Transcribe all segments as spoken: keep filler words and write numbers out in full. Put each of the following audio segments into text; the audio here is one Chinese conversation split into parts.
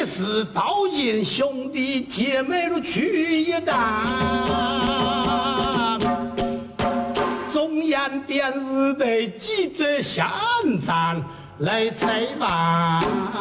一时道尽兄弟姐妹如去一担。中央电视台记者现场来采访。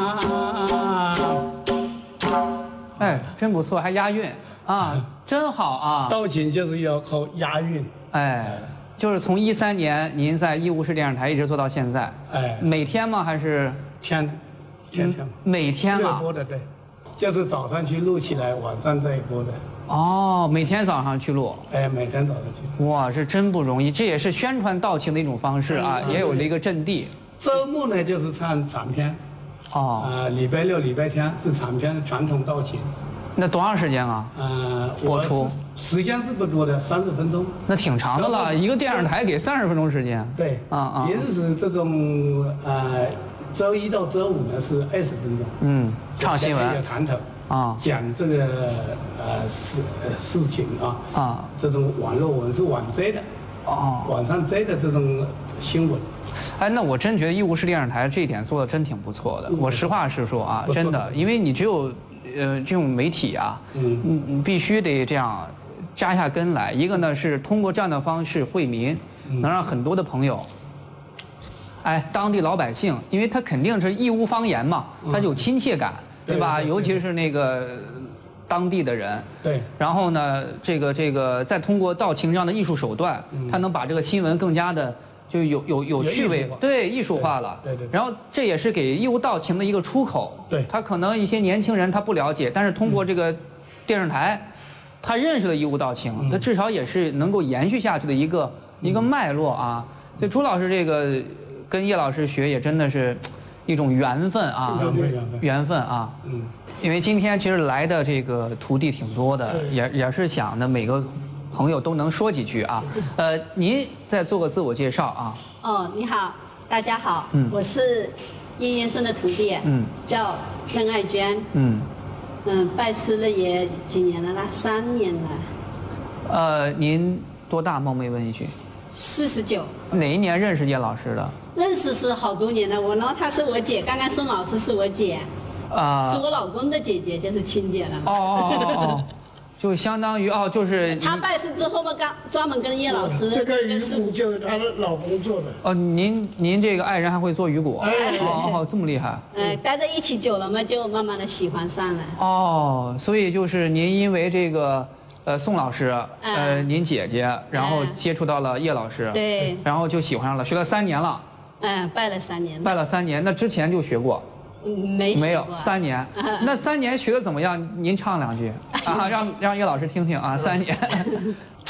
哎，真不错，还押韵啊，真好啊！ 道情就是要靠押韵。 哎，就是从一三年您在义乌市电视台一直做到现在。 哎， 每天吗？还是天天天？ 每天啊。 热播的，对，就是早上去录起来，晚上再播的。 哦，每天早上去录。 哎，每天早上去。 哇，这真不容易，这也是宣传道情的一种方式啊， 嗯、 也有了一个阵地。 周末呢，就是唱长篇。 哦， 呃，礼拜六、礼拜天是长篇的传统道情。 那多长时间啊？ 呃， 播出时间是不多的，三十分钟。 那挺长的了，一个电视台给三十分钟时间。 对， 啊啊。 平时这种呃，周一到周五呢是二十分钟。 嗯，唱新闻。 有谈头。 啊。 讲这个呃事呃事情啊。 啊。 这种网络文是网摘的。 哦。 网上摘的这种新闻。 哎，那我真觉得义乌市电视台这一点做的真挺不错的。我实话实说啊，真的，因为你只有，呃，这种媒体啊，嗯，你必须得这样扎下根来。一个呢是通过这样的方式惠民，能让很多的朋友，哎，当地老百姓，因为他肯定是义乌方言嘛，他有亲切感，对吧？尤其是那个当地的人。 对。 然后呢，这个这个再通过道情这样的艺术手段，他能把这个新闻更加的。就有有有趣味，对，艺术化了， 对对。 然后这也是给义乌道情的一个出口。 对。 他可能一些年轻人他不了解，但是通过这个电视台，他认识了义乌道情，他至少也是能够延续下去的一个一个脉络啊。所以朱老师这个跟叶老师学也真的是一种缘分啊， 缘分缘分缘分啊。嗯。因为今天其实来的这个徒弟挺多的，也也是想的每个。朋友都能说几句啊，呃，您再做个自我介绍啊。 哦，你好，大家好，嗯，我是叶先生的徒弟，嗯，叫任爱娟，嗯，嗯，拜师了也几年了啦，三年了。 呃，您多大？冒昧问一句。 四十九。 哪一年认识叶老师的？ 认识是好多年了，我呢，她是我姐，刚刚宋老师是我姐，啊、呃，是我老公的姐姐，就是亲姐了。 哦哦哦哦。就相当于哦，就是他拜师之后嘛，刚专门跟叶老师。 这个鱼骨就是她的老公做的。 哦，您您这个爱人还会做鱼骨？哎，哦哦，这么厉害。 嗯，待在一起久了嘛，就慢慢的喜欢上了。 哦，所以就是您因为这个呃宋老师，呃您姐姐，然后接触到了叶老师， 对， 然后就喜欢上了，学了三年了。 嗯，拜了三年。 拜了三年，那之前就学过。 没没有三年，那三年学的怎么样？您唱两句啊，让让叶老师听听啊。三年，